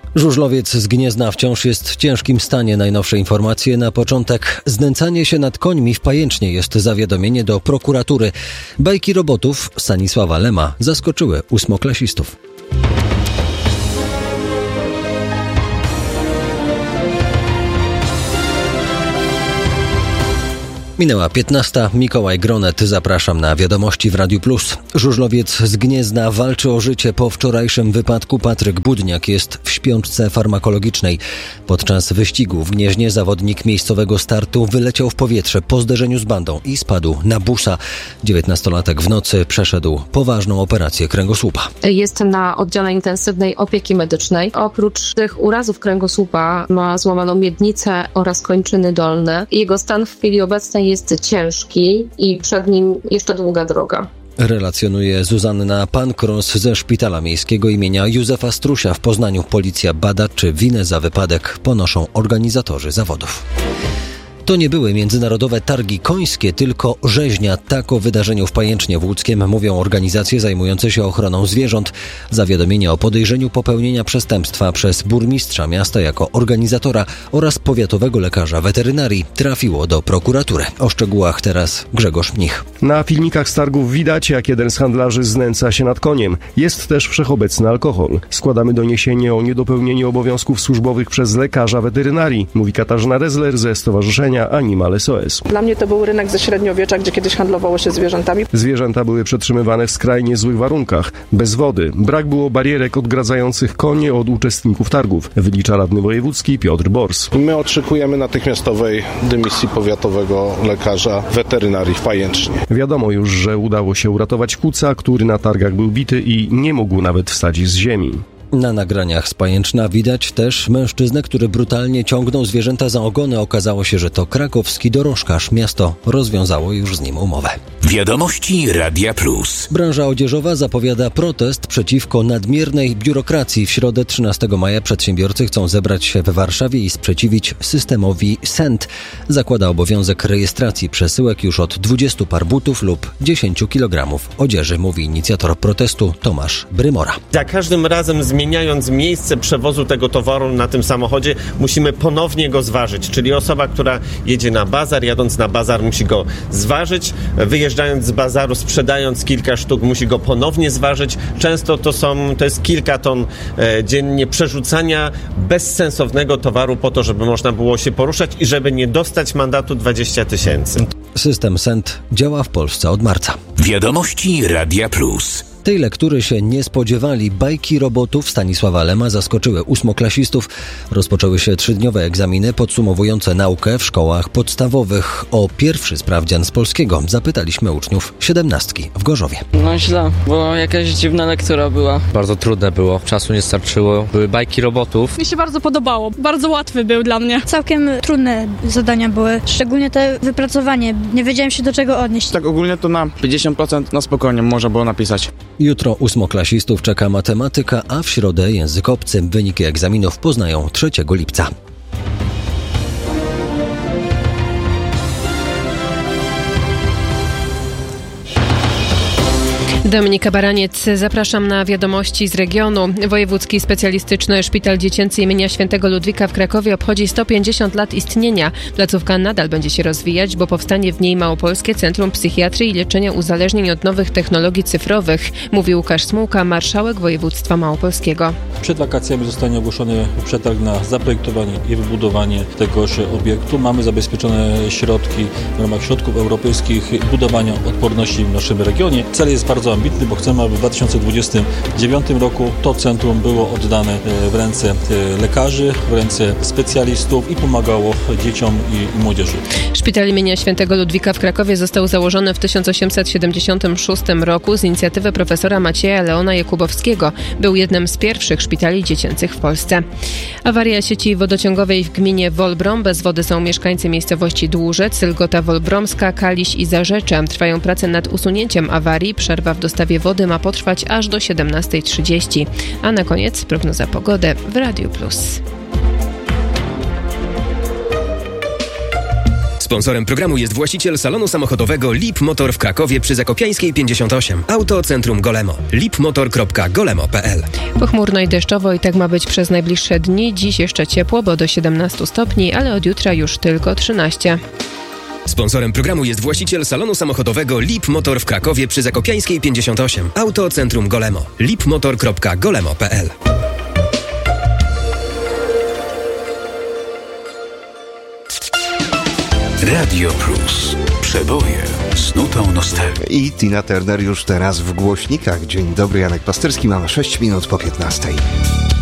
Żużlowiec z Gniezna wciąż jest w ciężkim stanie. Najnowsze informacje na początek. Znęcanie się nad końmi w Pajęcznie jest zawiadomienie do prokuratury. Bajki robotów Stanisława Lema zaskoczyły ósmoklasistów. Minęła 15. Mikołaj Gronet. Zapraszam na wiadomości w Radiu Plus. Żużlowiec z Gniezna walczy o życie po wczorajszym wypadku. Patryk Budniak jest w śpiączce farmakologicznej. Podczas wyścigu w Gnieźnie zawodnik miejscowego startu wyleciał w powietrze po zderzeniu z bandą i spadł na busa. 19-latek w nocy przeszedł poważną operację kręgosłupa. Jest na oddziale intensywnej opieki medycznej. Oprócz tych urazów kręgosłupa ma złamaną miednicę oraz kończyny dolne. Jego stan w chwili obecnej jest ciężki i przed nim jeszcze długa droga. Relacjonuje Zuzanna Pankros ze Szpitala Miejskiego imienia Józefa Strusia w Poznaniu. Policja bada, czy winę za wypadek ponoszą organizatorzy zawodów. To nie były międzynarodowe targi końskie, tylko rzeźnia. Tak o wydarzeniu w Pajęcznie Łódzkiem mówią organizacje zajmujące się ochroną zwierząt. Zawiadomienie o podejrzeniu popełnienia przestępstwa przez burmistrza miasta jako organizatora oraz powiatowego lekarza weterynarii trafiło do prokuratury. O szczegółach teraz Grzegorz Mnich. Na filmikach z targów widać, jak jeden z handlarzy znęca się nad koniem. Jest też wszechobecny alkohol. Składamy doniesienie o niedopełnieniu obowiązków służbowych przez lekarza weterynarii, mówi Katarzyna Rezler ze Stowarzyszenia Animal SOS. Dla mnie to był rynek ze średniowiecza, gdzie kiedyś handlowało się zwierzętami. Zwierzęta były przetrzymywane w skrajnie złych warunkach, bez wody. Brak było barierek odgradzających konie od uczestników targów, wylicza radny wojewódzki Piotr Bors. My oczekujemy natychmiastowej dymisji powiatowego lekarza weterynarii w Pajęcznie. Wiadomo już, że udało się uratować kuca, który na targach był bity i nie mógł nawet wstać z ziemi. Na nagraniach z Pajęczna widać też mężczyznę, który brutalnie ciągnął zwierzęta za ogony. Okazało się, że to krakowski dorożkarz. Miasto rozwiązało już z nim umowę. Wiadomości Radia Plus. Branża odzieżowa zapowiada protest przeciwko nadmiernej biurokracji. W środę 13 maja przedsiębiorcy chcą zebrać się w Warszawie i sprzeciwić systemowi SENT. Zakłada obowiązek rejestracji przesyłek już od 20 par butów lub 10 kg odzieży, mówi inicjator protestu Tomasz Brymora. Za każdym razem zmieniając miejsce przewozu tego towaru na tym samochodzie, musimy ponownie go zważyć. Czyli osoba, która jedzie na bazar, jadąc na bazar musi go zważyć, wyjeżdżając z bazaru, sprzedając kilka sztuk, musi go ponownie zważyć. Często to jest kilka ton dziennie przerzucania bezsensownego towaru po to, żeby można było się poruszać i żeby nie dostać mandatu 20 000. System SENT działa w Polsce od marca. Wiadomości Radia Plus. Tej lektury się nie spodziewali. Bajki robotów Stanisława Lema zaskoczyły ósmoklasistów. Rozpoczęły się 3-dniowe egzaminy podsumowujące naukę w szkołach podstawowych. O pierwszy sprawdzian z polskiego zapytaliśmy uczniów 17 w Gorzowie. No źle, bo jakaś dziwna lektura była. Bardzo trudne było, czasu nie starczyło. Były bajki robotów. Mi się bardzo podobało, bardzo łatwy był dla mnie. Całkiem trudne zadania były, szczególnie to wypracowanie. Nie wiedziałem się do czego odnieść. Tak ogólnie to na 50% na spokojnie można było napisać. Jutro ósmoklasistów czeka matematyka, a w środę język obcy. Wyniki egzaminów poznają 3 lipca. Dominika Baraniec, zapraszam na wiadomości z regionu. Wojewódzki Specjalistyczny Szpital Dziecięcy imienia Świętego Ludwika w Krakowie obchodzi 150 lat istnienia. Placówka nadal będzie się rozwijać, bo powstanie w niej Małopolskie Centrum Psychiatrii i Leczenia Uzależnień od Nowych Technologii Cyfrowych, mówi Łukasz Smułka, marszałek województwa małopolskiego. Przed wakacjami zostanie ogłoszony przetarg na zaprojektowanie i wybudowanie tegoż obiektu. Mamy zabezpieczone środki w ramach środków europejskich budowania odporności w naszym regionie. Cel jest bardzo ambitny, bo chcemy, aby w 2029 roku to centrum było oddane w ręce lekarzy, w ręce specjalistów i pomagało dzieciom i młodzieży. Szpital imienia Świętego Ludwika w Krakowie został założony w 1876 roku z inicjatywy profesora Macieja Leona Jakubowskiego. Był jednym z pierwszych szpitali dziecięcych w Polsce. Awaria sieci wodociągowej w gminie Wolbrom. Bez wody są mieszkańcy miejscowości Dłużec, Lgota Wolbromska, Kaliś i Zarzecze. Trwają prace nad usunięciem awarii. Przerwa w dostawie wody ma potrwać aż do 17:30. A na koniec prognoza pogody w Radiu Plus. Sponsorem programu jest właściciel salonu samochodowego Lip Motor w Krakowie przy Zakopiańskiej 58. Autocentrum Golemo. lipmotor.golemo.pl. Pochmurno i deszczowo i tak ma być przez najbliższe dni. Dziś jeszcze ciepło, bo do 17 stopni, ale od jutra już tylko 13. Sponsorem programu jest właściciel salonu samochodowego Lip Motor w Krakowie przy Zakopiańskiej 58. Autocentrum Golemo. lipmotor.golemo.pl. Radio Plus. Przeboje z nutą nostalgii. I Tina Turner już teraz w głośnikach. Dzień dobry, Janek Pasterski. Mamy 6 minut po 15.